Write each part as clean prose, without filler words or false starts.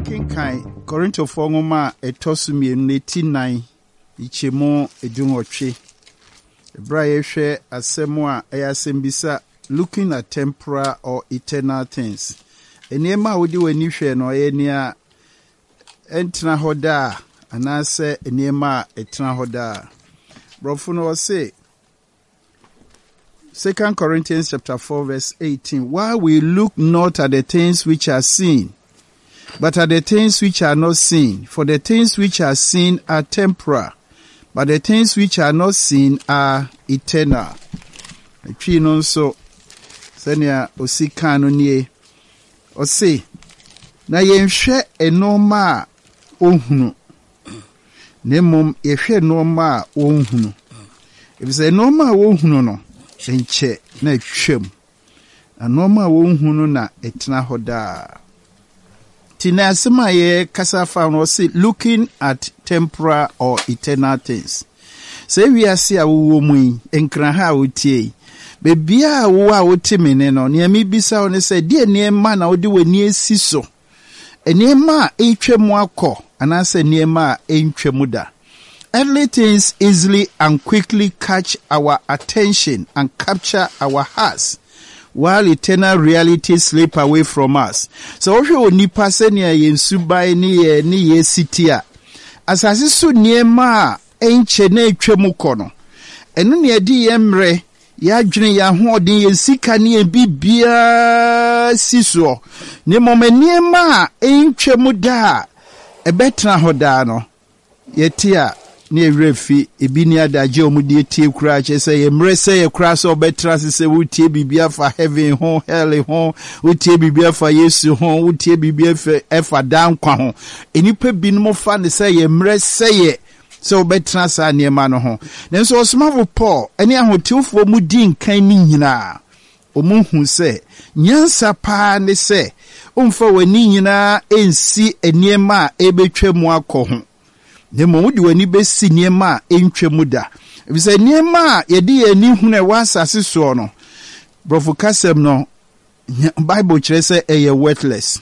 Yɛkenkan Korintofo nwoma etosumienu netinai ichemo edunwotwe. Ebra yɛhwɛ asɛm a ɛyɛ asɛm bisa looking at temporal or eternal things. Eniema wodi wani hwɛ no ɛyɛ nia entena hɔ da anaasɛ eniema etena hɔ da. Brɔfo no say 2 Corinthians chapter 4 verse 18. While we look not at the things which are seen, but at the things which are not seen. For the things which are seen are temporal, but the things which are not seen are eternal. Etwi no so sɛnea osika no nie. Ɔse na yɛnhwɛ enoma a ohunu. Nemom yɛhwɛ enoma a ohunu. Ebisɛ enoma a ohunu no enche na twam. Enoma a ohunu na etena hɔ daa. Tina asema ye kasa fa no say looking at temporal or eternal things. Say we ase a wo mu yi enkran ha wo tie. Be bia wo a wo timi ne no ne mi bisa wo ne say de niema na wo de wani asi so. Eniema a etwam akọ anase niema a entwam da. Earthly things easily and quickly catch our attention and capture our hearts, while eternal realities slip away from us. So if you nipa senia yensubai ni ye sitia. Asasi su niema enche na etwemu kono. Enu ne edi yemre ya dwene ya hoodin yensika ne bibia siso. Ne niema entwemu da ebetna hoda no. Yetia ne refi ebini adaje omudie tie kura che se yemre se ye kura so betra se wutie bibia fa heaven ho hell ho wutie bibia fa Yesu ho wutie bibia fa efa dan kwa ho enipa binum fa ne se yemre se ye so betra sa niema no ho nenso osomafo Paul ene ahotiwfo mu di nkan ni nyina omuhu se nyansa pa ne se umfa wani nyina ensi eniema ebetwam akọ ho. Nemo wudi wani besi niema entwemu da. Ebise niema yedi ye ni hune wa asase so no. Brofo kasem no Bible kyerɛ sɛ ɛyɛ worthless.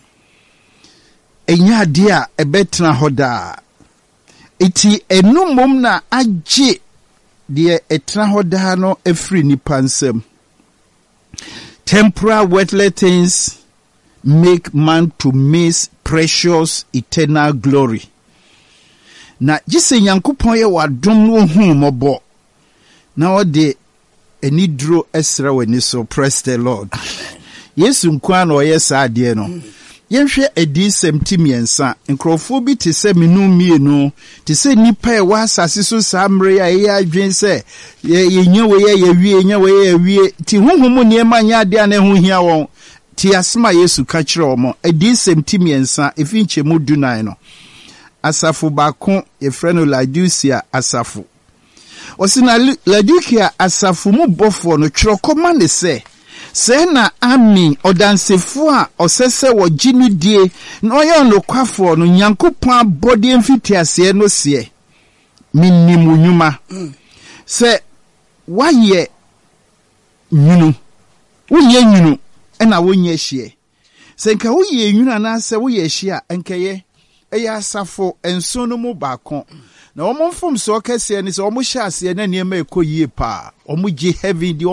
Enya de a ɛbɛtena hɔ da. Eti enumom na agye de ɛtena hɔ da no afiri nipa nsam. Temporal worthless things make man to miss precious eternal glory. Na jise Nyankopɔn ye wadom no hu mɔbɔ na ɔde enidro esra wani so. Praise the Lord. Yesu nkwa na ɔyɛ saa de no yɛhwɛ edi semtimiensa nkrofo bi te sɛ menu mienu te sɛ nipa e wa asase so saa mre ya yɛ adwen sɛ yɛnya we yɛ wie nya we yɛ wie ti honhom niema nya ade na ho hia wɔn ti asema Yesu ka kyerɛ wɔn edi semtimiensa efi nkyɛmu dunan no. Asafu bakon efreno Laodicea asafu. Osina Laodicea asafu mu bofo no twrokoma ne se na amin odansefo a osese wo ginu die na oye nokwafo no Nyankopɔn abode mfitiase no se minnimu nyuma se waye nyunu wonye nyunu na wonye hye se nka woye nyunu na se woye hye a enkaye eya asafo enso no mu bakon na omomfom so kese ni se omo hye ase na niema ekoyie pa omo gi heaven di